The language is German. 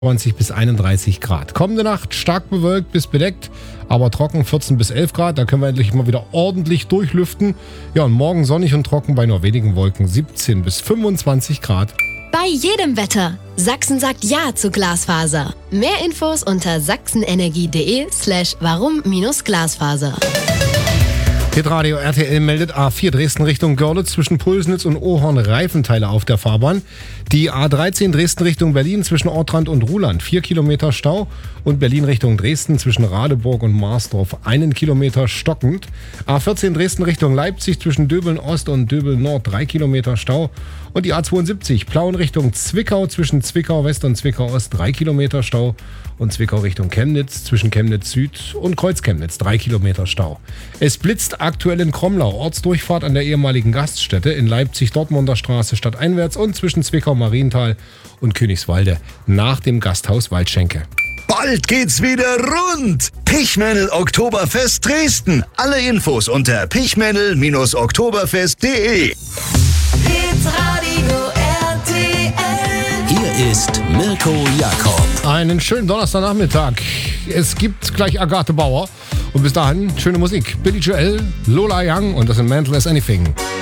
20 bis 31 Grad. Kommende Nacht stark bewölkt bis bedeckt, aber trocken 14 bis 11 Grad. Da können wir endlich mal wieder ordentlich durchlüften. Ja, und morgen sonnig und trocken bei nur wenigen Wolken 17 bis 25 Grad. Bei jedem Wetter. Sachsen sagt Ja zu Glasfaser. Mehr Infos unter sachsenenergie.de/warum-Glasfaser. Hitradio RTL meldet A4 Dresden Richtung Görlitz zwischen Pulsnitz und Ohorn Reifenteile auf der Fahrbahn. Die A13 Dresden Richtung Berlin zwischen Ortrand und Ruhland 4 Kilometer Stau und Berlin Richtung Dresden zwischen Radeburg und Marsdorf 1 Kilometer stockend. A14 Dresden Richtung Leipzig zwischen Döbeln Ost und Döbeln Nord 3 Kilometer Stau und die A72 Plauen Richtung Zwickau zwischen Zwickau West und Zwickau Ost 3 Kilometer Stau und Zwickau Richtung Chemnitz zwischen Chemnitz Süd und Kreuzchemnitz 3 Kilometer Stau. Es blitzt aktuell in Kromlau, Ortsdurchfahrt an der ehemaligen Gaststätte, in Leipzig Dortmunder Straße stadteinwärts und zwischen Zwickau Marienthal und Königswalde nach dem Gasthaus Waldschenke. Bald geht's wieder rund! Pichmännel Oktoberfest Dresden. Alle Infos unter pichmännel-oktoberfest.de. Hitradio RTL. Hier ist Mirko Jakob. Einen schönen Donnerstagnachmittag. Es gibt gleich Agathe Bauer. Und bis dahin schöne Musik. Billy Joel, Lola Young und das in Mental as Anything.